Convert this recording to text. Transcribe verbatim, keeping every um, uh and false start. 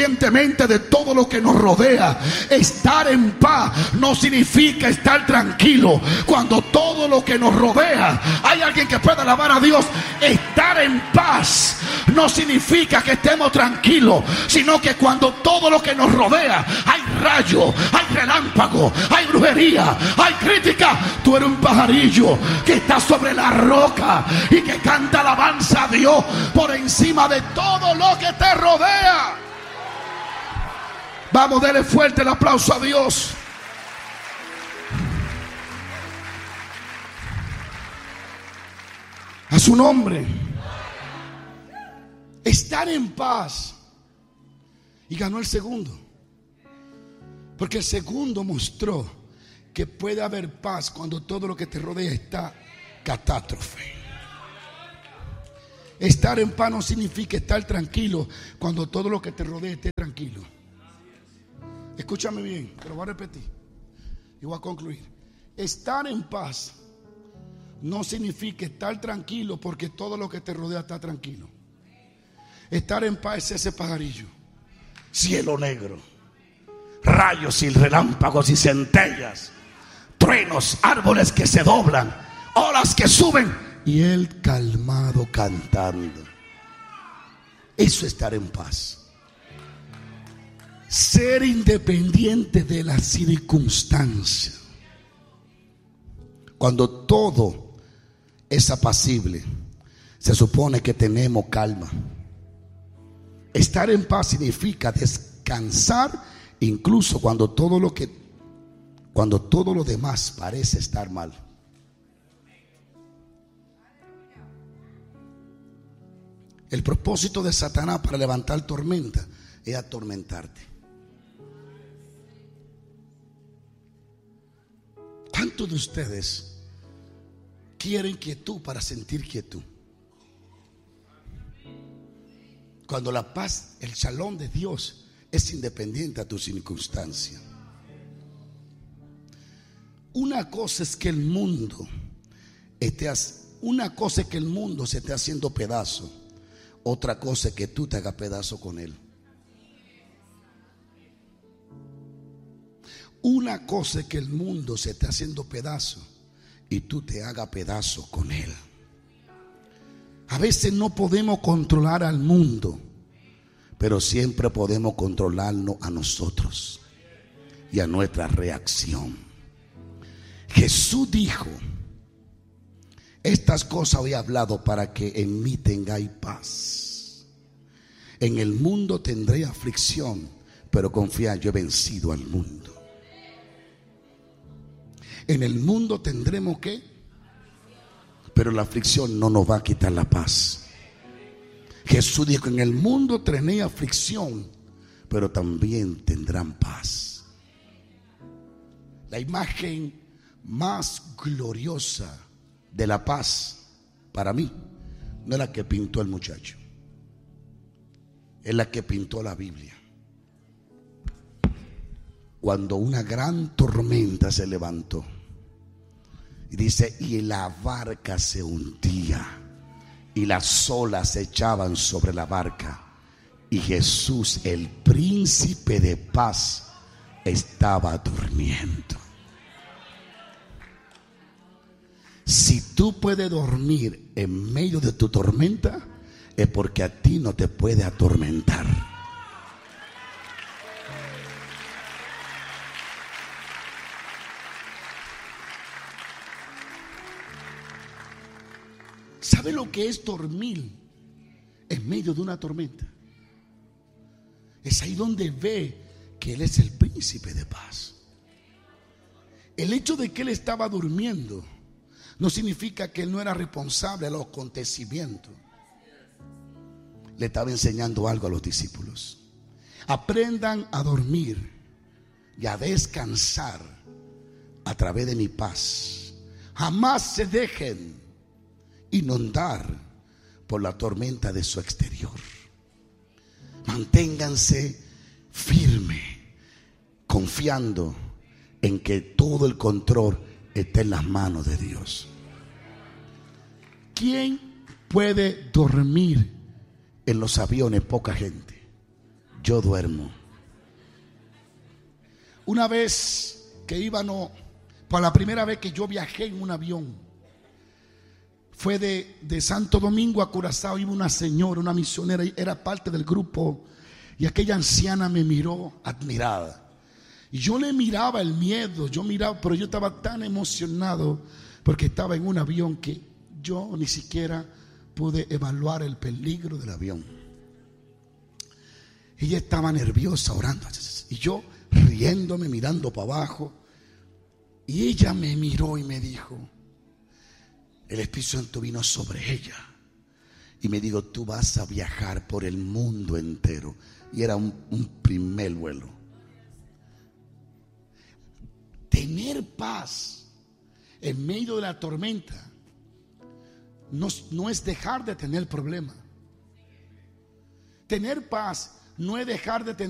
independientemente de todo lo que nos rodea. Estar en paz no significa estar tranquilo cuando todo lo que nos rodea. Hay alguien que pueda alabar a Dios. Estar en paz no significa que estemos tranquilos, sino que cuando todo lo que nos rodea, hay rayo, hay relámpago, hay brujería, hay crítica, tú eres un pajarillo que está sobre la roca y que canta alabanza a Dios por encima de todo lo que te rodea. Vamos, dele fuerte el aplauso a Dios. A su nombre. Estar en paz. Y ganó el segundo. Porque el segundo mostró que puede haber paz cuando todo lo que te rodea está catástrofe. Estar en paz no significa estar tranquilo cuando todo lo que te rodea esté tranquilo. Escúchame bien, te lo voy a repetir y voy a concluir. Estar en paz no significa estar tranquilo porque todo lo que te rodea está tranquilo. Estar en paz es ese pajarillo, cielo negro, rayos y relámpagos y centellas, truenos, árboles que se doblan, olas que suben y él calmado cantando. Eso es estar en paz. Ser independiente de las circunstancias. Cuando todo es apacible, se supone que tenemos calma. Estar en paz significa descansar incluso cuando todo lo que cuando todo lo demás parece estar mal. El propósito de Satanás para levantar tormenta es atormentarte. ¿Cuántos de ustedes quieren quietud para sentir quietud? Cuando la paz, el shalom de Dios es independiente a tu circunstancia. Una cosa es que el mundo esté, una cosa es que el mundo se esté haciendo pedazo. Otra cosa es que tú te hagas pedazo con él. Una cosa es que el mundo se esté haciendo pedazo y tú te hagas pedazo con él. A veces no podemos controlar al mundo, pero siempre podemos controlarnos a nosotros y a nuestra reacción. Jesús dijo: estas cosas he hablado para que en mí tengáis paz. En el mundo tendré aflicción, pero confiad, yo he vencido al mundo. En el mundo tendremos ¿qué? Pero la aflicción no nos va a quitar la paz. Jesús dijo: en el mundo tenéis aflicción, pero también tendrán paz. La imagen más gloriosa de la paz para mí no es la que pintó el muchacho, es la que pintó la Biblia. Cuando una gran tormenta se levantó y dice, y la barca se hundía y las olas se echaban sobre la barca, y Jesús, el príncipe de paz, estaba durmiendo. Si tú puedes dormir en medio de tu tormenta, es porque a ti no te puede atormentar. ¿Sabe lo que es dormir en medio de una tormenta? Es ahí donde ve que Él es el príncipe de paz. El hecho de que Él estaba durmiendo no significa que Él no era responsable de los acontecimientos. Le estaba enseñando algo a los discípulos. Aprendan a dormir y a descansar a través de mi paz. Jamás se dejen inundar por la tormenta de su exterior. Manténganse firmes, confiando en que todo el control está en las manos de Dios. ¿Quién puede dormir en los aviones? Poca gente. yo duermo. Una vez que íbamos, por la primera vez que yo viajé en un avión, fue de, de Santo Domingo a Curazao. Iba una señora, una misionera, era parte del grupo, y aquella anciana me miró admirada. Y yo le miraba el miedo, yo miraba, pero yo estaba tan emocionado porque estaba en un avión que yo ni siquiera pude evaluar el peligro del avión. Ella estaba nerviosa, orando, y yo riéndome, mirando para abajo. Y ella me miró y me dijo, el Espíritu Santo vino sobre ella y me dijo, tú vas a viajar por el mundo entero. Y era un, un primer vuelo. Tener paz en medio de la tormenta no, no es dejar de tener problemas. Tener paz no es dejar de tener